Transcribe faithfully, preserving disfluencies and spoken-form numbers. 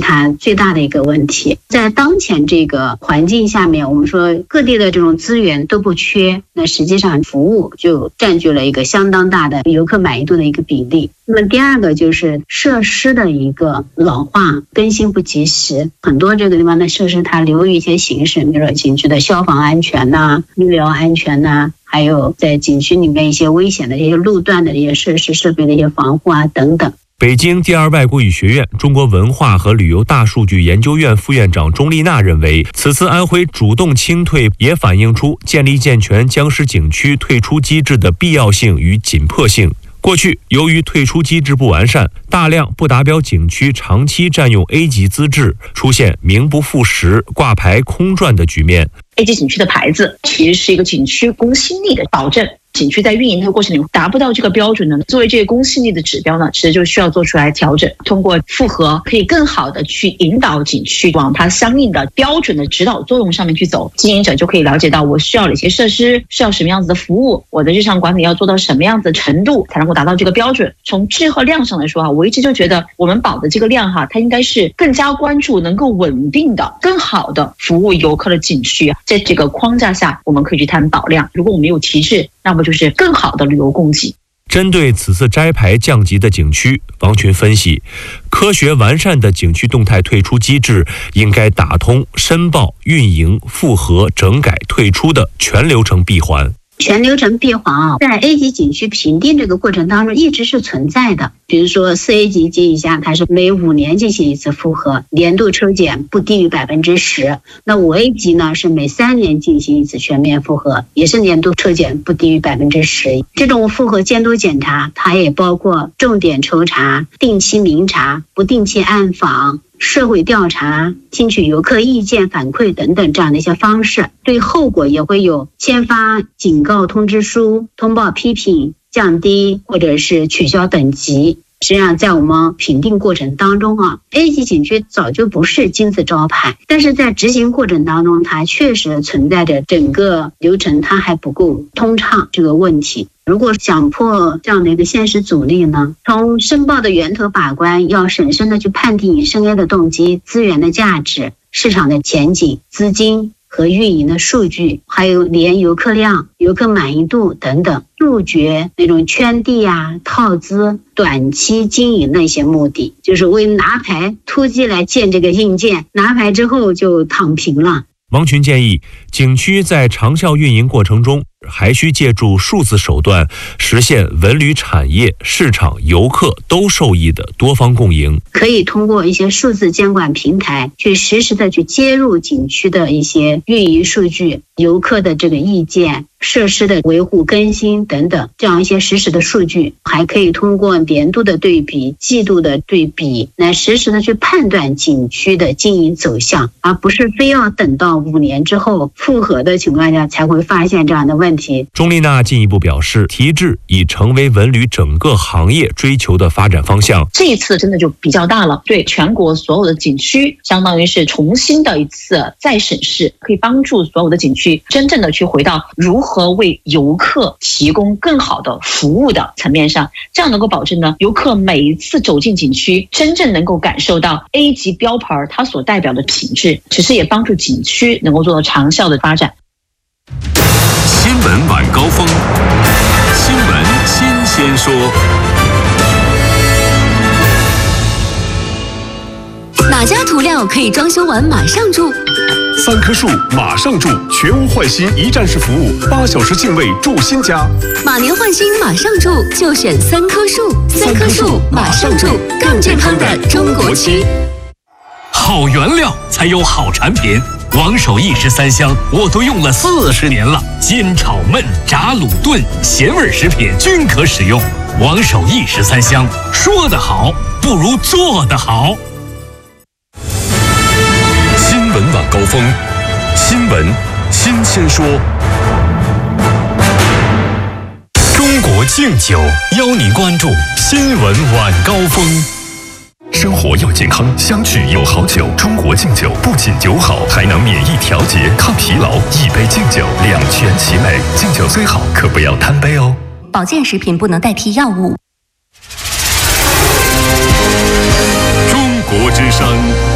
它最大的一个问题。在当前这个环境下面，我们说各地的这种资源都不缺，那实际上服务就占据了一个相当大的游客满意度的一个比例。那么第二个就是设施的一个老化更新不及时，很多这个地方的设施它流于一些形式，比如说景区的消防安全呐、啊、医疗安全呐、啊，还有在景区里面一些危险的这些路段的这些设施设备的一些防护啊等等。 北京第二外国语学院中国文化和旅游大数据研究院副院长钟丽娜认为，此次安徽主动清退也反映出建立健全僵尸景区退出机制的必要性与紧迫性。过去由于退出机制不完善，大量不达标景区长期占用 A 级资质，出现名不副实、挂牌空转的局面。 A 级景区的牌子其实是一个景区公信力的保证，景区在运营的过程里达不到这个标准呢，作为这个公信力的指标呢，其实就需要做出来调整，通过复核可以更好的去引导景区往它相应的标准的指导作用上面去走，经营者就可以了解到我需要哪些设施，需要什么样子的服务，我的日常管理要做到什么样子的程度才能够达到这个标准。从质和量上来说哈，我一直就觉得我们保的这个量哈，它应该是更加关注能够稳定的、更好的服务游客的景区。在这个框架下，我们可以去谈保量。如果我们有提质，那么就是更好的旅游供给。 针对此次摘牌降级的景区，王群分析，科学完善的景区动态退出机制应该打通申报、运营、复核、整改、退出的全流程闭环。 全流程闭环啊，在 A 级景区评定这个过程当中一直是存在的。比如说四 A 级及以下，它是每五年进行一次复核，年度抽检不低于百分之十。那五 A 级呢是每三年进行一次全面复核，也是年度抽检不低于百分之十。这种复核监督检查，它也包括重点抽查、定期明查、不定期暗访、社会调查、听取游客意见反馈等等这样的一些方式。对后果也会有签发警告通知书、通报批评、降低或者是取消等级。实际上在我们评定过程当中啊 ，A 级景区早就不是金字招牌，但是在执行过程当中，它确实存在着整个流程它还不够通畅这个问题。如果想破这样的一个现实阻力呢，从申报的源头把关，要审慎的去判定申 A 的动机、资源的价值、市场的前景、资金和运营的数据，还有连游客量、游客满意度等等，杜绝那种圈地啊、套资、短期经营的一些目的，就是为拿牌突击来建这个硬件，拿牌之后就躺平了。 王群建议，景区在长效运营过程中，还需借助数字手段，实现文旅产业、市场、游客都受益的多方共赢。 可以通过一些数字监管平台，去实时的去接入景区的一些运营数据、游客的这个意见、设施的维护更新等等，这样一些实时的数据，还可以通过年度的对比、季度的对比，来实时的去判断景区的经营走向，而不是非要等到五年之后复核的情况下才会发现这样的问题。 钟丽娜进一步表示，提质已成为文旅整个行业追求的发展方向。 这一次真的就比较大了，对全国所有的景区相当于是重新的一次再审视，可以帮助所有的景区真正的去回到如何为游客提供更好的服务的层面上，这样能够保证呢游客每一次走进景区真正能够感受到 A 级标牌它所代表的品质，其实也帮助景区能够做到长效的发展。 新闻晚高峰，新闻新鲜说。 哪家涂料可以装修完马上住？ 三棵树马上住，全屋换新一站式服务，八小时净位住新家。 马年换新马上住，就选三棵树。三棵树马上住，更健康的中国区。 好原料才有好产品。王守义十三香我都用了四十年了，煎炒焖炸卤炖咸味食品均可使用。王守义十三香，说得好不如做得好。新闻晚高峰，新闻新鲜说。中国敬酒邀您关注新闻晚高峰。生活要健康，相聚有好酒。中国敬酒不仅酒好，还能免疫调节、抗疲劳。一杯敬酒，两全其美。敬酒虽好，可不要贪杯哦。 保健食品不能代替药物。 中国之声。